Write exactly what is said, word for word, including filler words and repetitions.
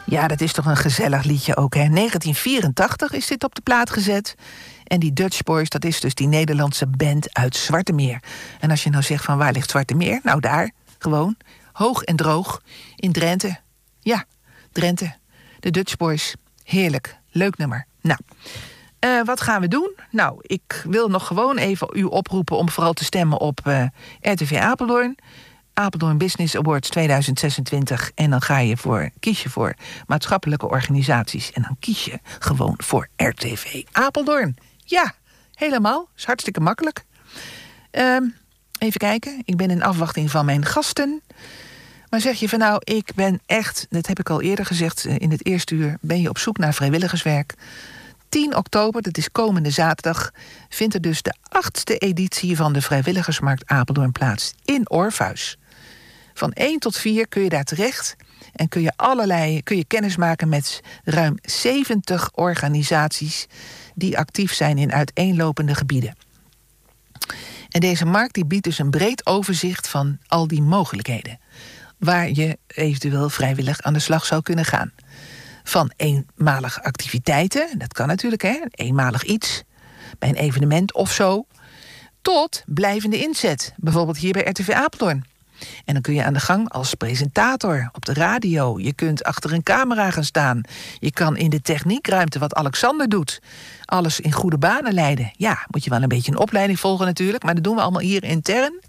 Ja, dat is toch een gezellig liedje ook, hè? negentien vierentachtig is dit op de plaat gezet. En die Dutch Boys, dat is dus die Nederlandse band uit Zwarte Meer. En als je nou zegt van waar ligt Zwarte Meer? Nou daar, gewoon, hoog en droog, in Drenthe. Ja, Drenthe. De Dutch Boys. Heerlijk, leuk nummer. Nou, uh, wat gaan we doen? Nou, ik wil nog gewoon even u oproepen om vooral te stemmen op uh, R T V Apeldoorn. Apeldoorn Business Awards tweeduizend zesentwintig. En dan ga je voor, kies je voor maatschappelijke organisaties. En dan kies je gewoon voor R T V Apeldoorn. Ja, helemaal. Is hartstikke makkelijk. Um, even kijken. Ik ben in afwachting van mijn gasten. Maar zeg je van nou, ik ben echt, dat heb ik al eerder gezegd in het eerste uur, ben je op zoek naar vrijwilligerswerk. tien oktober, dat is komende zaterdag, vindt er dus de achtste editie van de Vrijwilligersmarkt Apeldoorn plaats in Orpheus. Van één tot vier kun je daar terecht en kun je allerlei, kun je kennis maken met ruim zeventig organisaties die actief zijn in uiteenlopende gebieden. En deze markt die biedt dus een breed overzicht van al die mogelijkheden waar je eventueel vrijwillig aan de slag zou kunnen gaan. Van eenmalige activiteiten, dat kan natuurlijk, hè, eenmalig iets, bij een evenement of zo, tot blijvende inzet, bijvoorbeeld hier bij R T V Apeldoorn. En dan kun je aan de gang als presentator op de radio. Je kunt achter een camera gaan staan. Je kan in de techniekruimte, wat Alexander doet, alles in goede banen leiden. Ja, moet je wel een beetje een opleiding volgen natuurlijk, maar dat doen we allemaal hier intern.